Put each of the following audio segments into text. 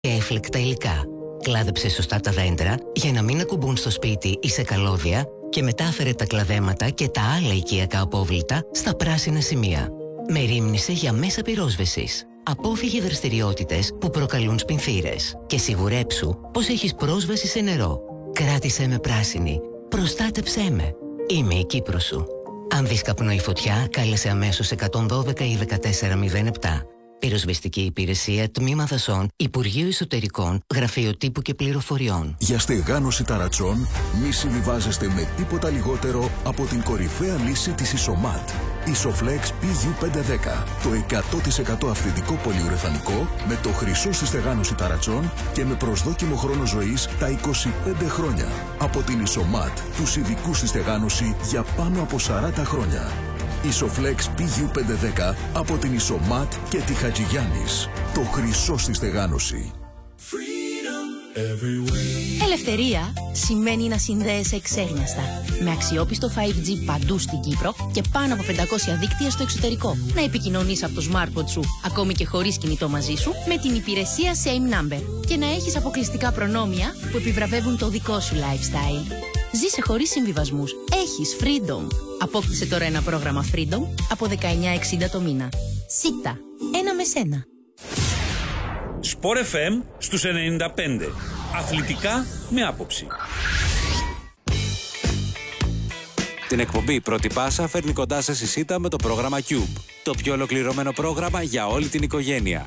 και έφλεκτα υλικά. Κλάδεψε σωστά τα δέντρα για να μην ακουμπούν στο σπίτι ή σε καλώδια και μετάφερε τα κλαδέματα και τα άλλα οικιακά απόβλητα στα πράσινα σημεία. Μερίμνησε για μέσα πυρόσβεσης. Απόφυγε δραστηριότητες που προκαλούν σπινθήρες και σιγουρέψου πως έχεις πρόσβαση σε νερό. Κράτησέ με πράσινη. Προστάτεψέ με. Είμαι η Κύπρος σου. Αν δεις καπνό ή φωτιά, κάλεσε αμέσως 112 ή 1407. Πυροσβεστική υπηρεσία, Τμήμα Δασών, Υπουργείο Εσωτερικών, Γραφείο Τύπου και Πληροφοριών. Για στεγάνωση ταρατσών, μη συμβιβάζεστε με τίποτα λιγότερο από την κορυφαία λύση της Ισομάτ. Isoflex PU510. Το 100% αυθεντικό πολυουρεθανικό με το χρυσό στη στεγάνωση ταρατσών και με προσδόκιμο χρόνο ζωής τα 25 χρόνια. Από την Ισομάτ, τους ειδικούς στη στεγάνωση για πάνω από 40 χρόνια. Isoflex PU510 από την Ισομάτ και τη Χατζηγιάννης. Το χρυσό στη στεγάνωση. Ελευθερία σημαίνει να συνδέεσαι εξέγναστα. Με αξιόπιστο 5G παντού στην Κύπρο και πάνω από 500 δίκτυα στο εξωτερικό. Να επικοινωνείς από το smartphone σου, ακόμη και χωρίς κινητό μαζί σου, με την υπηρεσία Same Number. Και να έχεις αποκλειστικά προνόμια που επιβραβεύουν το δικό σου lifestyle. Ζήσε χωρίς συμβιβασμούς. Έχεις Freedom. Απόκτησε τώρα ένα πρόγραμμα Freedom από 19,60 το μήνα. ΣΥΤΑ. Ένα με σένα. Sport FM στους 95. Αθλητικά με άποψη. Την εκπομπή Πρώτη Πάσα φέρνει κοντά σας η ΣΥΤΑ με το πρόγραμμα Cube. Το πιο ολοκληρωμένο πρόγραμμα για όλη την οικογένεια.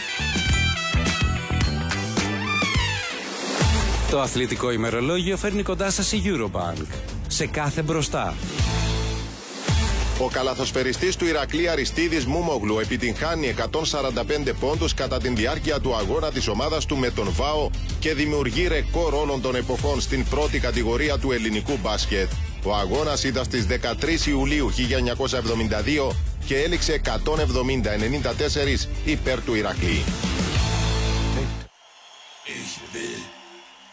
Το αθλητικό ημερολόγιο φέρνει κοντά σας η Eurobank. Σε κάθε μπροστά. Ο καλαθοσφαιριστής του Ηρακλή Αριστίδης Μούμογλου επιτυγχάνει 145 πόντους κατά την διάρκεια του αγώνα της ομάδας του με τον ΒΑΟ και δημιουργεί ρεκόρ όλων των εποχών στην πρώτη κατηγορία του ελληνικού μπάσκετ. Ο αγώνας ήταν στις 13 Ιουλίου 1972 και έληξε 170-94 υπέρ του Ηρακλή.